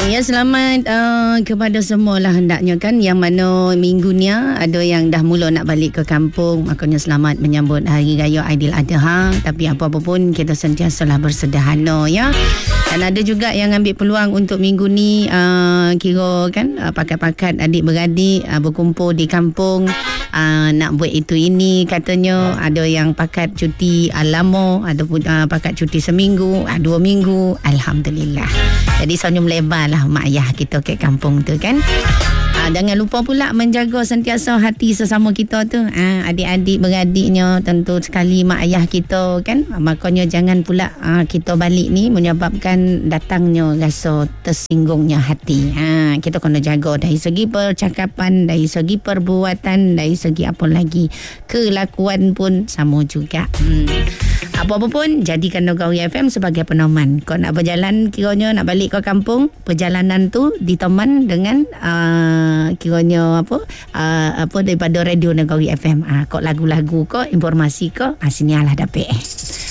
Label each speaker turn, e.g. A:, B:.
A: Ya, selamat kepada semua lah hendaknya kan, yang mana minggu ni ada yang dah mula nak balik ke kampung. Makanya selamat menyambut Hari Raya Aidiladha. Tapi apa-apa pun kita sentiasalah bersederhana ya. Dan ada juga yang ambil peluang untuk minggu ni kira kan pakat-pakat adik-beradik berkumpul di kampung, nak buat itu ini katanya. Ada yang pakat cuti lama, ada pun pakat cuti seminggu, 2 minggu. Alhamdulillah. Jadi senyum lebar lah mak ayah kita ke kampung tu kan. Jangan lupa pula menjaga sentiasa hati sesama kita tu. Adik-adik beradiknya, tentu sekali mak ayah kita kan. Makanya jangan pula kita balik ni menyebabkan datangnya rasa tersinggungnya hati. Kita kena jaga dari segi percakapan, dari segi perbuatan, dari segi apa lagi, kelakuan pun sama juga. Apa-apa pun jadikan Negeri FM sebagai peneman. Kau nak berjalan, kiranya nak balik ke kampung, perjalanan tu diteman dengan kiranya apa daripada radio Negeri FM. Kau lagu-lagu kau, informasi kau, sini lah dapat.